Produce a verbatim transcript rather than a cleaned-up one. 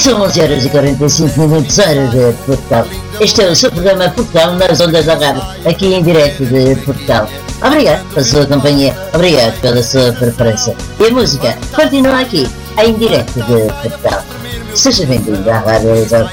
São onze horas e quarenta e cinco minutos, hora de Portugal. Este é o seu programa Portugal nas ondas da rádio, aqui em direto de Portugal. Obrigado pela sua companhia, obrigado pela sua preferência. E a música continua aqui, em direto de Portugal. Seja bem-vindo à Rádio Horizonte.